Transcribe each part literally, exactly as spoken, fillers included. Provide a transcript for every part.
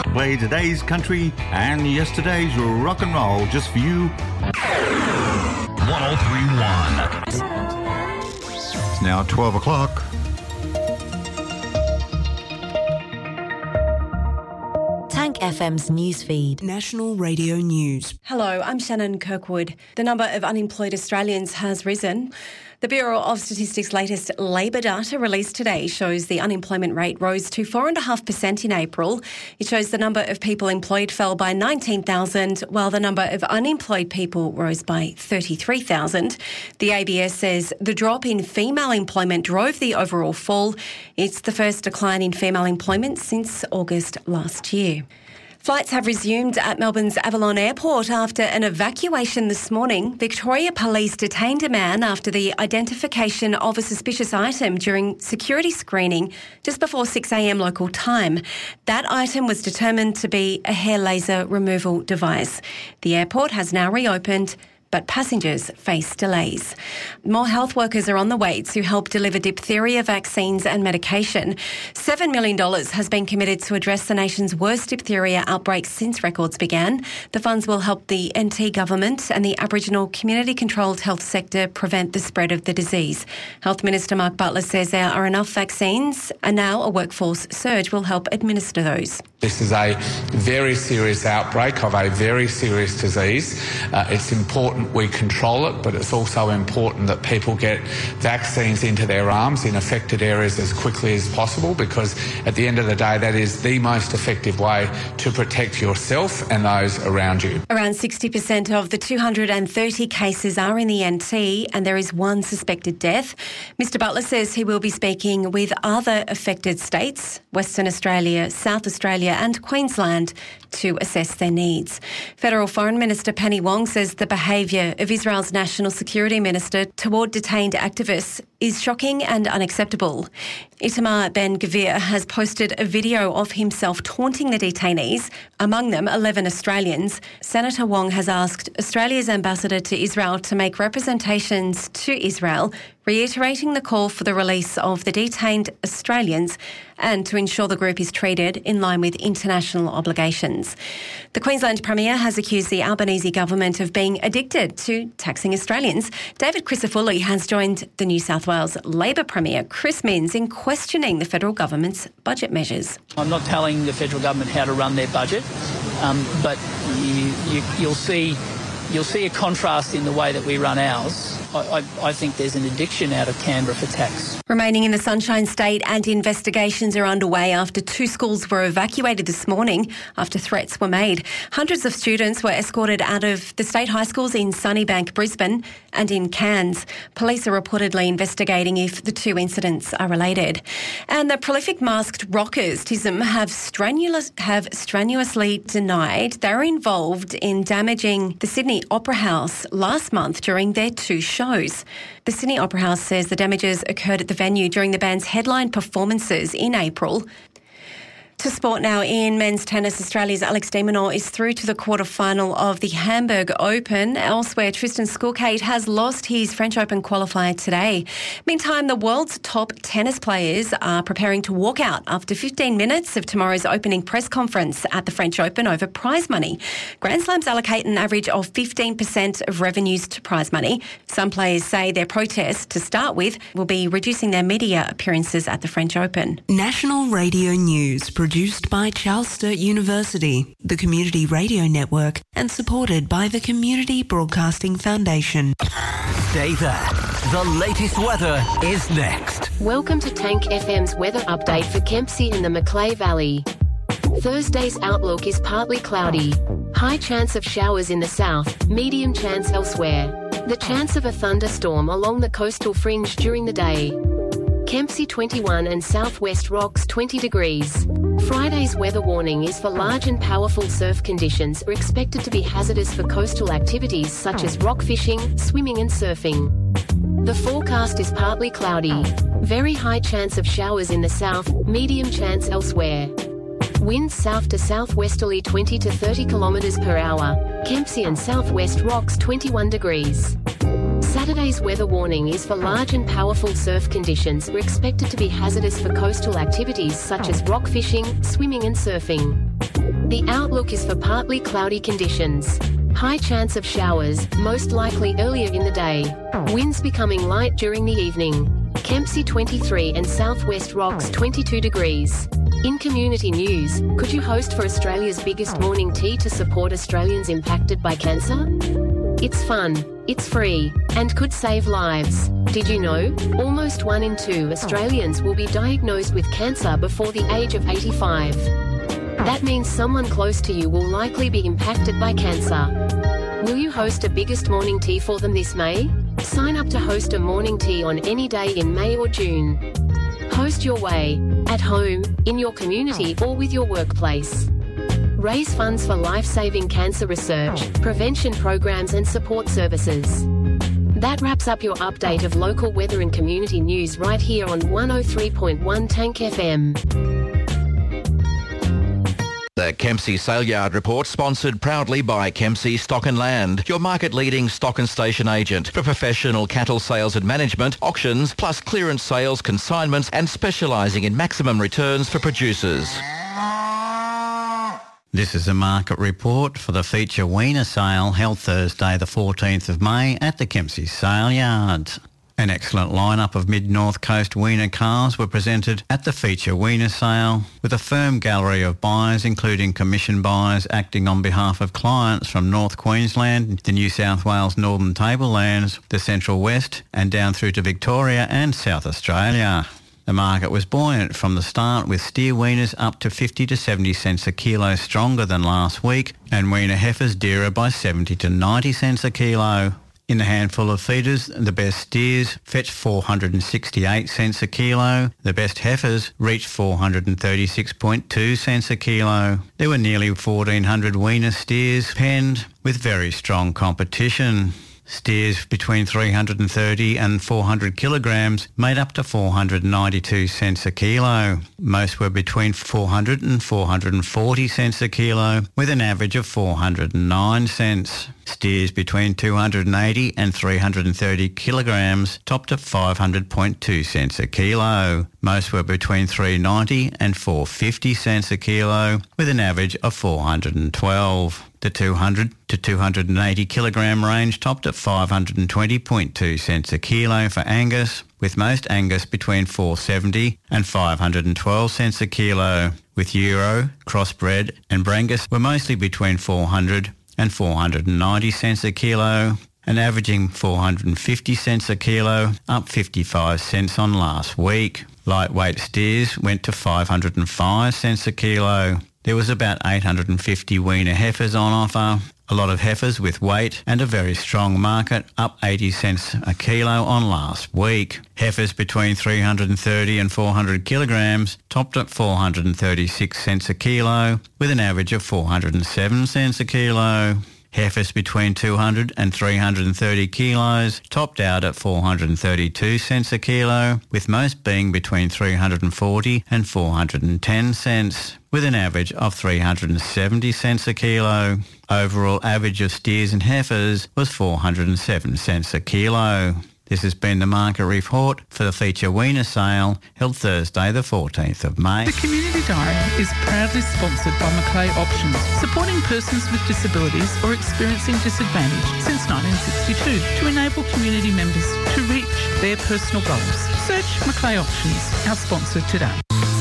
to play today's country and yesterday's rock and roll just for you. one oh three point one. It's now twelve o'clock. Tank F M's newsfeed. National Radio News. Hello, I'm Shannon Kirkwood. The number of unemployed Australians has risen. The Bureau of Statistics' latest labour data released today shows the unemployment rate rose to four point five percent in April. It shows the number of people employed fell by nineteen thousand, while the number of unemployed people rose by thirty-three thousand. The A B S says the drop in female employment drove the overall fall. It's the first decline in female employment since August last year. Flights have resumed at Melbourne's Avalon Airport after an evacuation this morning. Victoria Police detained a man after the identification of a suspicious item during security screening just before six a.m. local time. That item was determined to be a hair laser removal device. The airport has now reopened, but passengers face delays. More health workers are on the way to help deliver diphtheria vaccines and medication. seven million dollars has been committed to address the nation's worst diphtheria outbreaks since records began. The funds will help the N T government and the Aboriginal community-controlled health sector prevent the spread of the disease. Health Minister Mark Butler says there are enough vaccines and now a workforce surge will help administer those. This is a very serious outbreak of a very serious disease. Uh, it's important we control it, but it's also important that people get vaccines into their arms in affected areas as quickly as possible, because at the end of the day, that is the most effective way to protect yourself and those around you. Around sixty percent of the two hundred thirty cases are in the N T and there is one suspected death. Mister Butler says he will be speaking with other affected states, Western Australia, South Australia and Queensland, to assess their needs. Federal Foreign Minister Penny Wong says the behaviour of Israel's National Security Minister toward detained activists is shocking and unacceptable. Itamar Ben-Gvir has posted a video of himself taunting the detainees, among them eleven Australians. Senator Wong has asked Australia's ambassador to Israel to make representations to Israel, reiterating the call for the release of the detained Australians and to ensure the group is treated in line with international obligations. The Queensland Premier has accused the Albanese government of being addicted to taxing Australians. David Crisafulli has joined the New South Wales Labor Premier Chris Minns in questioning the federal government's budget measures. I'm not telling the federal government how to run their budget, um, but you, you, you'll see you'll see a contrast in the way that we run ours. I, I, I think there's an addiction out of Canberra for tax. Remaining in the Sunshine State, and investigations are underway after two schools were evacuated this morning after threats were made. Hundreds of students were escorted out of the state high schools in Sunnybank, Brisbane and in Cairns. Police are reportedly investigating if the two incidents are related. And the prolific masked rockers, T I S M, have, strenuous, have strenuously denied they were involved in damaging the Sydney Opera House last month during their two shows. The Sydney Opera House says the damages occurred at the venue during the band's headline performances in April. To sport now. In men's tennis, Australia's Alex de Minaur is through to the quarter-final of the Hamburg Open. Elsewhere, Tristan Skulkate has lost his French Open qualifier today. Meantime, the world's top tennis players are preparing to walk out after fifteen minutes of tomorrow's opening press conference at the French Open over prize money. Grand Slams allocate an average of fifteen percent of revenues to prize money. Some players say their protest, to start with, will be reducing their media appearances at the French Open. National Radio News, produced by Charles Sturt University, the Community Radio Network, and supported by the Community Broadcasting Foundation. Stay there. The latest weather is next. Welcome to Tank F M's weather update for Kempsey in the Macleay Valley. Thursday's outlook is partly cloudy. High chance of showers in the south, medium chance elsewhere. The chance of a thunderstorm along the coastal fringe during the day. Kempsey twenty-one and Southwest Rocks twenty degrees. Friday's weather warning is for large and powerful surf conditions are expected to be hazardous for coastal activities such as rock fishing, swimming and surfing. The forecast is partly cloudy. Very high chance of showers in the south, medium chance elsewhere. Winds south to southwesterly twenty to thirty kilometers per hour. Kempsey and Southwest Rocks twenty-one degrees. Saturday's weather warning is for large and powerful surf conditions are expected to be hazardous for coastal activities such as rock fishing, swimming and surfing. The outlook is for partly cloudy conditions. High chance of showers, most likely earlier in the day. Winds becoming light during the evening. Kempsey twenty-three and Southwest Rocks twenty-two degrees. In community news, could you host for Australia's biggest morning tea to support Australians impacted by cancer? It's fun, it's free, and could save lives. Did you know? Almost one in two Australians will be diagnosed with cancer before the age of eighty-five. That means someone close to you will likely be impacted by cancer. Will you host a biggest morning tea for them this May? Sign up to host a morning tea on any day in May or June. Host your way, at home, in your community or with your workplace. Raise funds for life-saving cancer research, prevention programs and support services. That wraps up your update of local weather and community news right here on one oh three point one Tank F M. The Kempsey Sale Yard Report, sponsored proudly by Kempsey Stock and Land, your market-leading stock and station agent for professional cattle sales and management, auctions, plus clearance sales, consignments and specialising in maximum returns for producers. This is a market report for the feature weaner sale held Thursday the fourteenth of May at the Kempsey Sale Yard. An excellent lineup of mid-north coast weaner calves were presented at the feature weaner sale, with a firm gallery of buyers including commission buyers acting on behalf of clients from North Queensland, the New South Wales Northern Tablelands, the Central West and down through to Victoria and South Australia. The market was buoyant from the start, with steer weaners up to fifty to seventy cents a kilo stronger than last week and weaner heifers dearer by seventy to ninety cents a kilo. In the handful of feeders, the best steers fetched four hundred sixty-eight cents a kilo. The best heifers reached four hundred thirty-six point two cents a kilo. There were nearly fourteen hundred weaner steers penned, with very strong competition. Steers between three hundred thirty and four hundred kilograms made up to four hundred ninety-two cents a kilo. Most were between four hundred and four hundred forty cents a kilo, with an average of four hundred nine cents. Steers between two hundred eighty and three hundred thirty kilograms topped at five hundred point two cents a kilo. Most were between three hundred ninety and four hundred fifty cents a kilo, with an average of four hundred twelve. The two hundred to two hundred eighty kilogram range topped at five hundred twenty point two cents a kilo for Angus, with most Angus between four hundred seventy and five hundred twelve cents a kilo, with Euro, Crossbred and Brangus were mostly between four hundred and four hundred ninety cents a kilo, and averaging four hundred fifty cents a kilo, up fifty-five cents on last week. Lightweight steers went to five hundred five cents a kilo. There was about eight hundred fifty weaner heifers on offer, a lot of heifers with weight and a very strong market, up eighty cents a kilo on last week. Heifers between three hundred thirty and four hundred kilograms topped at four hundred thirty-six cents a kilo, with an average of four hundred seven cents a kilo. Heifers between two hundred and three hundred thirty kilos topped out at four hundred thirty-two cents a kilo, with most being between three hundred forty and four hundred ten cents, with an average of three hundred seventy cents a kilo. Overall average of steers and heifers was four hundred seven cents a kilo. This has been the market report for the feature weaner sale held Thursday the fourteenth of May. The Community Diary is proudly sponsored by Macleay Options, supporting persons with disabilities or experiencing disadvantage since nineteen sixty-two to enable community members to reach their personal goals. Search Macleay Options, our sponsor today.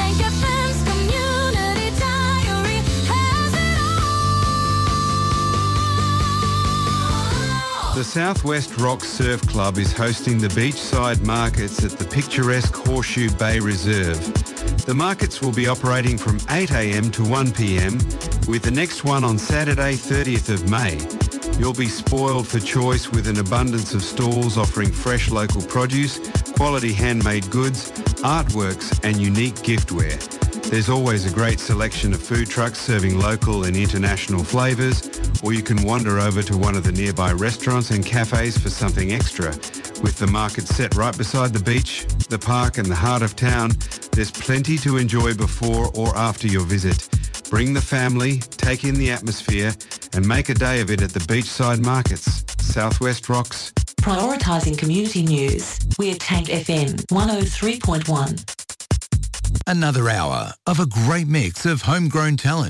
The Southwest Rocks Surf Club is hosting the beachside markets at the picturesque Horseshoe Bay Reserve. The markets will be operating from eight a m to one p m, with the next one on Saturday thirtieth of May. You'll be spoiled for choice with an abundance of stalls offering fresh local produce, quality handmade goods, artworks and unique giftware. There's always a great selection of food trucks serving local and international flavours, or you can wander over to one of the nearby restaurants and cafes for something extra. With the market set right beside the beach, the park and the heart of town, there's plenty to enjoy before or after your visit. Bring the family, take in the atmosphere and make a day of it at the beachside markets. Southwest Rocks. Prioritising community news. We're Tank F M one oh three point one. Another hour of a great mix of homegrown talent,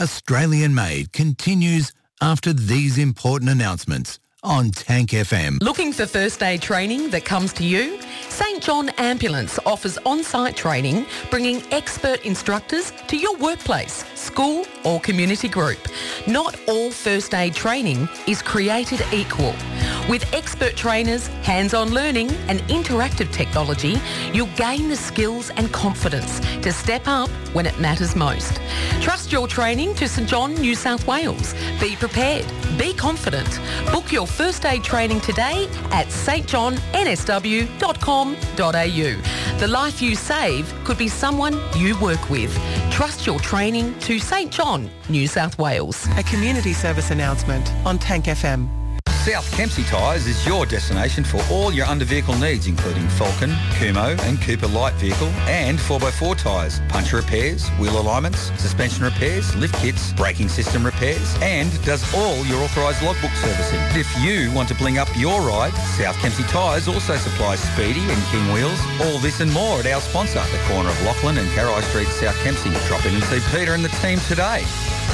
Australian Made continues after these important announcements on Tank F M. Looking for first aid training that comes to you? St John Ambulance offers on-site training, bringing expert instructors to your workplace, school or community group. Not all first aid training is created equal. With expert trainers, hands-on learning and interactive technology, you'll gain the skills and confidence to step up when it matters most. Trust your training to St John, New South Wales. Be prepared. Be confident. Book your first aid training today at s t john n s w dot com dot a u. The life you save could be someone you work with. Trust your training to St John, New South Wales. A community service announcement on Tank F M. South Kempsey Tyres is your destination for all your under-vehicle needs, including Falcon, Kumo and Cooper light vehicle and four by four tyres, puncture repairs, wheel alignments, suspension repairs, lift kits, braking system repairs, and does all your authorised logbook servicing. If you want to bling up your ride, South Kempsey Tyres also supplies Speedy and King wheels. All this and more at our sponsor, the corner of Lachlan and Carai Street, South Kempsey. Drop in and see Peter and the team today.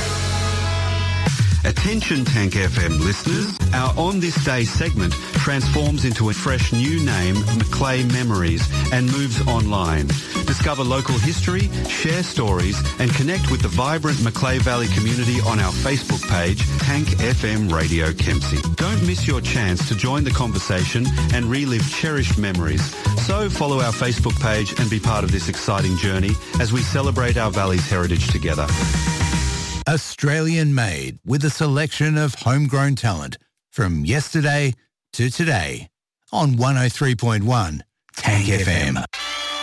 Attention Tank F M listeners, our On This Day segment transforms into a fresh new name, Macleay Memories, and moves online. Discover local history, share stories, and connect with the vibrant Macleay Valley community on our Facebook page, Tank F M Radio Kempsey. Don't miss your chance to join the conversation and relive cherished memories. So follow our Facebook page and be part of this exciting journey as we celebrate our valley's heritage together. Australian Made, with a selection of homegrown talent from yesterday to today on one oh three point one Tank F M.